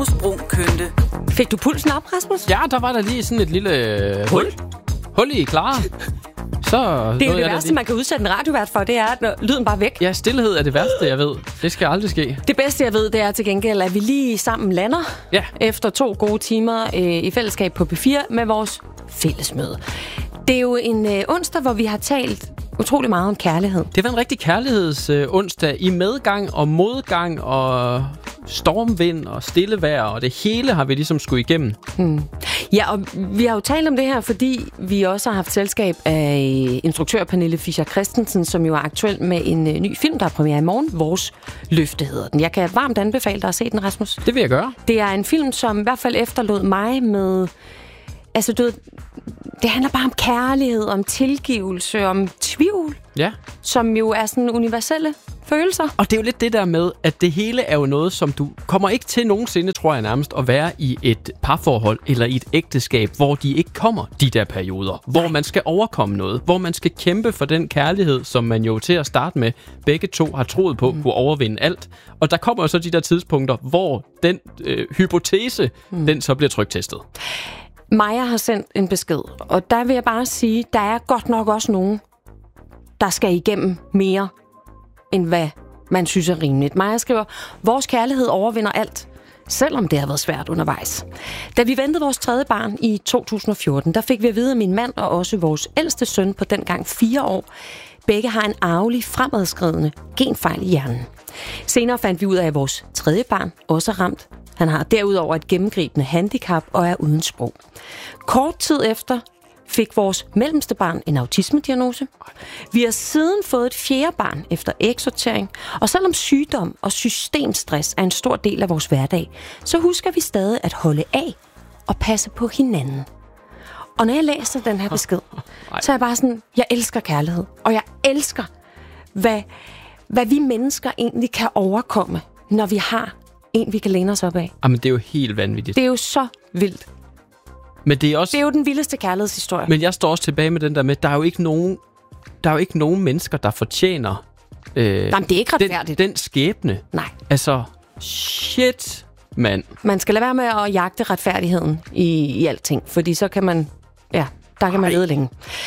Brun kønte. Fik du pulsen op, Rasmus? Ja, der var der lige sådan et lille hul i Clara. Så det er jo det værste, man kan udsætte en radiovært for, det er, at lyden bare væk. Ja, stillhed er det værste, jeg ved. Det skal aldrig ske. Det bedste, jeg ved, det er til gengæld, at vi lige sammen lander efter 2 gode timer i fællesskab på P4 med vores fællesmøde. Det er jo en onsdag, hvor vi har talt utrolig meget om kærlighed. Det var en rigtig kærlighedsonsdag i medgang og modgang og stormvind og stillevejr, og det hele har vi ligesom skulle igennem. Ja, og vi har jo talt om det her, fordi vi også har haft selskab af instruktør Pernille Fischer Christensen, som jo er aktuel med en ny film, der er premiere i morgen. Vores Løfte hedder den. Jeg kan varmt anbefale dig at se den, Rasmus. Det vil jeg gøre. Det er en film, som i hvert fald efterlod mig med... Altså, du ved, det handler bare om kærlighed, om tilgivelse, om tvivl, som jo er sådan universelle følelser. Og det er jo lidt det der med, at det hele er jo noget, som du kommer ikke til nogensinde, tror jeg nærmest, at være i et parforhold eller i et ægteskab, hvor de ikke kommer, de der perioder. Hvor man skal overkomme noget, hvor man skal kæmpe for den kærlighed, som man jo til at starte med, begge to har troet på, kunne overvinde alt. Og der kommer jo så de der tidspunkter, hvor den hypotese, den så bliver tryktestet. Maja har sendt en besked, og der vil jeg bare sige, der er godt nok også nogen, der skal igennem mere, end hvad man synes er rimeligt. Maja skriver, vores kærlighed overvinder alt, selvom det har været svært undervejs. Da vi ventede vores 3. barn i 2014, der fik vi at vide, at min mand og også vores ældste søn på dengang 4 år, begge har en arvelig fremadskridende genfejl i hjernen. Senere fandt vi ud af, at vores 3. barn også er ramt. Han har derudover et gennemgribende handicap og er uden sprog. Kort tid efter fik vores mellemste barn en autismediagnose. Vi har siden fået et 4. barn efter ægsortering, og selvom sygdom og systemstress er en stor del af vores hverdag, så husker vi stadig at holde af og passe på hinanden. Og når jeg læser den her besked, så er jeg bare sådan, jeg elsker kærlighed, og jeg elsker, hvad vi mennesker egentlig kan overkomme, når vi har en, vi kan læne os op af. Jamen, det er jo helt vanvittigt. Det er jo så vildt. Men det er også... Det er jo den vildeste kærlighedshistorie. Men jeg står også tilbage med den der med, der er jo ikke nogen mennesker, der fortjener... Jamen, det er ikke retfærdigt. Den skæbne. Nej. Altså, shit, mand. Man skal lade være med at jagte retfærdigheden i alting, fordi så kan man... Ja, der kan man lede længe.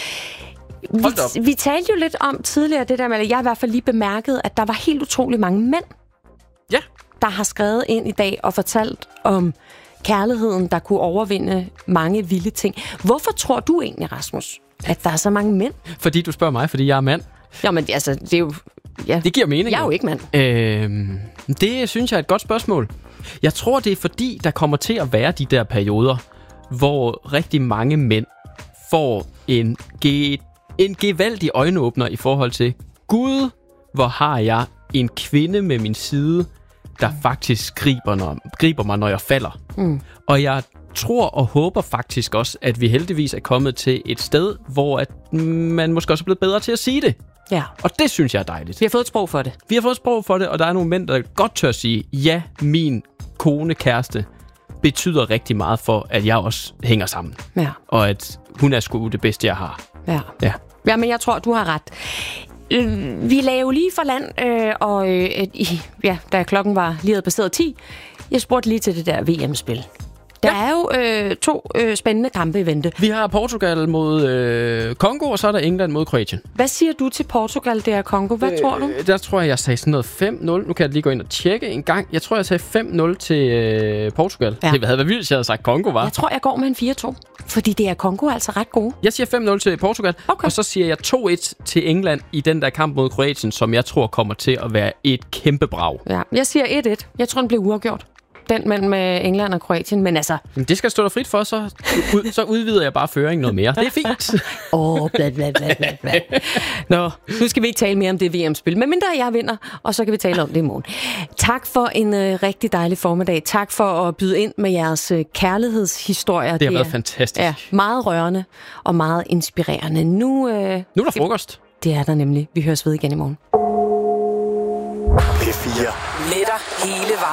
Vi talte jo lidt om tidligere det der med, at jeg i hvert fald lige bemærkede, at der var helt utrolig mange mænd, der har skrevet ind i dag og fortalt om kærligheden, der kunne overvinde mange vilde ting. Hvorfor tror du egentlig, Rasmus, at der er så mange mænd? Fordi du spørger mig, fordi jeg er mand. Jamen, altså, det er jo... Ja. Det giver mening. Jeg er jo ikke mand. Det synes jeg er et godt spørgsmål. Jeg tror, det er fordi, der kommer til at være de der perioder, hvor rigtig mange mænd får en gevaldig øjenåbner i forhold til, Gud, hvor har jeg en kvinde med min side, der faktisk griber mig, når jeg falder. Og jeg tror og håber faktisk også, at vi heldigvis er kommet til et sted, hvor at man måske også er blevet bedre til at sige det. Ja. Og det synes jeg er dejligt. Vi har fået et sprog for det. Og der er nogle mænd, der godt tør at sige, ja, min kone, kæreste, betyder rigtig meget for, at jeg også hænger sammen. Ja. Og at hun er sgu det bedste, jeg har. Ja. Ja, men jeg tror, du har ret. Vi lagde jo lige for land, da klokken var lige passeret 10, jeg spurgte lige til det der VM-spil. Der er jo 2 spændende kampe i vente. Vi har Portugal mod Kongo, og så er der England mod Kroatien. Hvad siger du til Portugal, det er Kongo? Hvad tror du? Der tror jeg sagde sådan noget 5-0. Nu kan jeg lige gå ind og tjekke en gang. Jeg tror, jeg sagde 5-0 til Portugal. Ja. Det havde været vildt, hvis jeg havde sagt Kongo, var. Jeg tror, jeg går med en 4-2. Fordi det er Kongo altså ret gode. Jeg siger 5-0 til Portugal, og så siger jeg 2-1 til England i den der kamp mod Kroatien, som jeg tror kommer til at være et kæmpe brag. Ja, jeg siger 1-1. Jeg tror, den bliver uafgjort. Den mellem England og Kroatien, men altså... Det skal stå dig frit for, så udvider jeg bare føringen noget mere. Det er fint. Bla. Nå, nu skal vi ikke tale mere om det VM-spil, men mindre jeg vinder, og så kan vi tale om det i morgen. Tak for en rigtig dejlig formiddag. Tak for at byde ind med jeres kærlighedshistorier. Det har været fantastisk. Ja, meget rørende og meget inspirerende. Nu er der frokost. Det er der nemlig. Vi høres ved igen i morgen. P4. Letter hele vejen.